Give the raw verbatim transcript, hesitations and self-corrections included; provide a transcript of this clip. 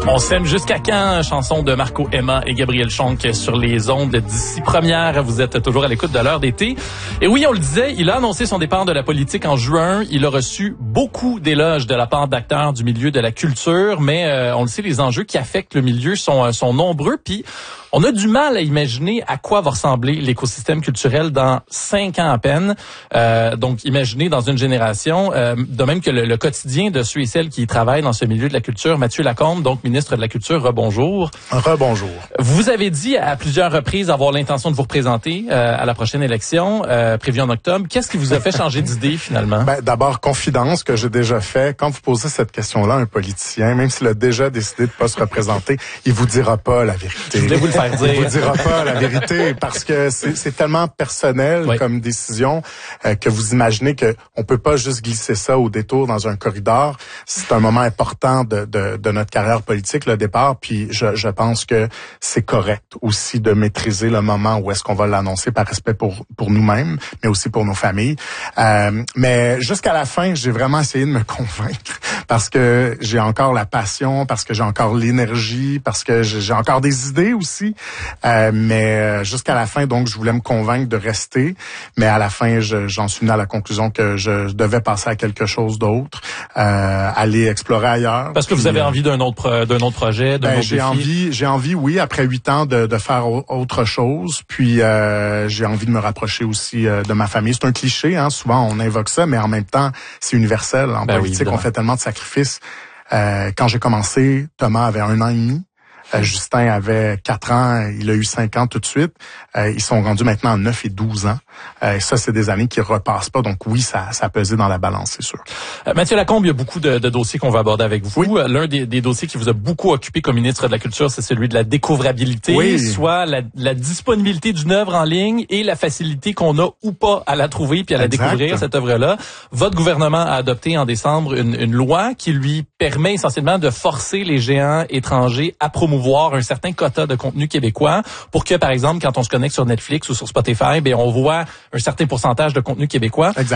On s'aime jusqu'à quand? Chanson de Marco Emma et Gabriel Schonk sur les ondes d'ici première. Vous êtes toujours à l'écoute de l'heure d'été. Et oui, on le disait, il a annoncé son départ de la politique en juin. Il a reçu beaucoup d'éloges de la part d'acteurs du milieu de la culture, mais euh, on le sait, les enjeux qui affectent le milieu sont, sont nombreux. Puis on a du mal à imaginer à quoi va ressembler l'écosystème culturel dans cinq ans à peine. Euh, donc, imaginez dans une génération, euh, de même que le, le quotidien de ceux et celles qui travaillent dans ce milieu de la culture. Mathieu Lacombe, donc ministre de la Culture, rebonjour. Rebonjour. Vous avez dit à plusieurs reprises avoir l'intention de vous représenter euh, à la prochaine élection, euh, prévue en octobre. Qu'est-ce qui vous a fait changer d'idée finalement? Ben, d'abord, confidence que j'ai déjà fait. Quand vous posez cette question-là à un politicien, même s'il a déjà décidé de pas se représenter, il vous dira pas la vérité. Je voulais vous le faire dire. Il vous dira pas la vérité parce que c'est, c'est tellement personnel oui. comme décision euh, que vous imaginez que on peut pas juste glisser ça au détour dans un corridor. C'est un moment important de, de, de notre carrière politique, le départ, puis je, je pense que c'est correct aussi de maîtriser le moment où est-ce qu'on va l'annoncer par respect pour pour nous-mêmes, mais aussi pour nos familles. Euh, mais jusqu'à la fin, j'ai vraiment essayé de me convaincre parce que j'ai encore la passion, parce que j'ai encore l'énergie, parce que j'ai encore des idées aussi. Euh, mais jusqu'à la fin, donc, je voulais me convaincre de rester. Mais à la fin, je, j'en suis venu à la conclusion que je devais passer à quelque chose d'autre, euh, aller explorer ailleurs. Parce que puis, vous avez envie d'un autre d'un autre projet, d'un ben, autre j'ai défi. envie, j'ai envie, oui, après huit ans, de, de faire autre chose. Puis euh, j'ai envie de me rapprocher aussi euh, de ma famille. C'est un cliché, hein. Souvent on invoque ça, mais en même temps, c'est universel. En ben politique, oui, on fait tellement de sacrifices. Euh, quand j'ai commencé, Thomas avait un an et demi. Euh, Justin avait quatre ans, il a eu cinq ans tout de suite. Euh, ils sont rendus maintenant à neuf et douze ans. Euh, et ça, c'est des années qui repassent pas. Donc oui, ça, ça a pesé dans la balance, c'est sûr. Euh, Mathieu Lacombe, il y a beaucoup de, de dossiers qu'on va aborder avec vous. Oui. L'un des, des dossiers qui vous a beaucoup occupé comme ministre de la Culture, c'est celui de la découvrabilité, oui. soit la, la disponibilité d'une œuvre en ligne et la facilité qu'on a ou pas à la trouver puis à la exact. découvrir, cette œuvre-là. Votre gouvernement a adopté en décembre une, une loi qui lui permet essentiellement de forcer les géants étrangers à promouvoir un certain quota de contenu québécois pour que, par exemple, quand on se connecte sur Netflix ou sur Spotify, ben on voit un certain pourcentage de contenu québécois. Exact.